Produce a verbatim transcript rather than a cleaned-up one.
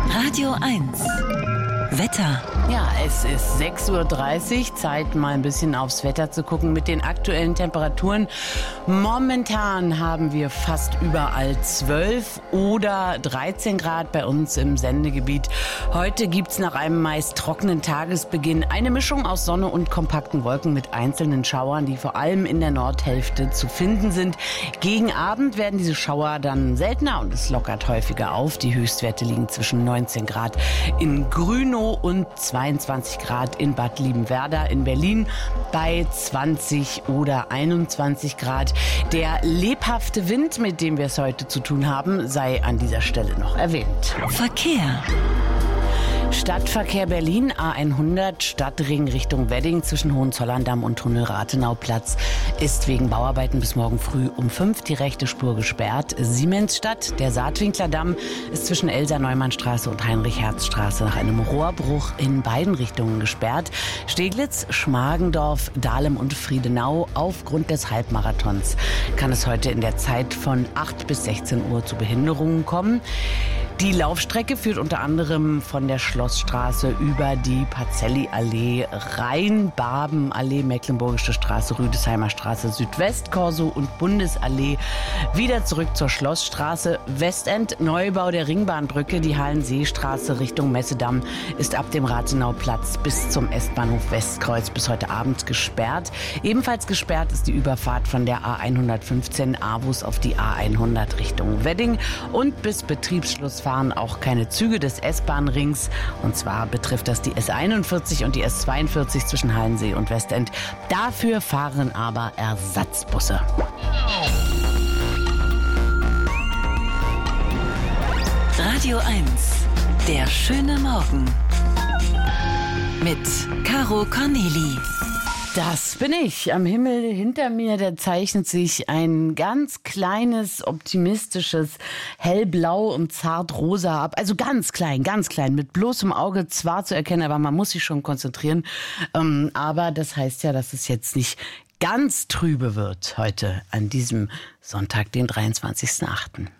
Radio eins. Wetter. Ja, es ist sechs Uhr dreißig, Zeit mal ein bisschen aufs Wetter zu gucken mit den aktuellen Temperaturen. Momentan haben wir fast überall zwölf oder dreizehn Grad bei uns im Sendegebiet. Heute gibt's nach einem meist trockenen Tagesbeginn eine Mischung aus Sonne und kompakten Wolken mit einzelnen Schauern, die vor allem in der Nordhälfte zu finden sind. Gegen Abend werden diese Schauer dann seltener und es lockert häufiger auf. Die Höchstwerte liegen zwischen neunzehn Grad in Grünow und zweiundzwanzig Grad in Bad Liebenwerda in Berlin bei zwanzig oder einundzwanzig Grad. Der lebhafte Wind, mit dem wir es heute zu tun haben, sei an dieser Stelle noch erwähnt. Verkehr. Stadtverkehr Berlin, A hundert, Stadtring Richtung Wedding zwischen Hohenzollern-Damm und Tunnel-Rathenauplatz ist wegen Bauarbeiten bis morgen früh um fünf die rechte Spur gesperrt. Siemensstadt, der Saatwinkler-Damm, ist zwischen Elsa-Neumann-Straße und Heinrich-Herz-Straße nach einem Rohrbruch in beiden Richtungen gesperrt. Steglitz, Schmargendorf, Dahlem und Friedenau. Aufgrund des Halbmarathons kann es heute in der Zeit von acht bis sechzehn Uhr zu Behinderungen kommen. Die Laufstrecke führt unter anderem von der Schlossstraße über die Pacelli-Allee, Rhein-Barben-Allee, Mecklenburgische Straße, Rüdesheimer Straße, Südwest-Korso und Bundesallee wieder zurück zur Schlossstraße. Westend, Neubau der Ringbahnbrücke, die Hallenseestraße Richtung Messedamm ist ab dem Rathenauplatz bis zum S-Bahnhof Westkreuz bis heute Abend gesperrt. Ebenfalls gesperrt ist die Überfahrt von der A hundertfünfzehn Avus auf die A hundert Richtung Wedding und bis Betriebsschluss fahren auch keine Züge des S-Bahn-Rings. Und zwar betrifft das die S einundvierzig und die S zweiundvierzig zwischen Hallensee und Westend. Dafür fahren aber Ersatzbusse. Radio eins. Der schöne Morgen. Mit Caro Corneli. Das bin ich. Am Himmel hinter mir, da zeichnet sich ein ganz kleines, optimistisches Hellblau und Zartrosa ab. Also ganz klein, ganz klein, mit bloßem Auge zwar zu erkennen, aber man muss sich schon konzentrieren. Ähm, aber das heißt ja, dass es jetzt nicht ganz trübe wird heute an diesem Sonntag, den dreiundzwanzigsten achten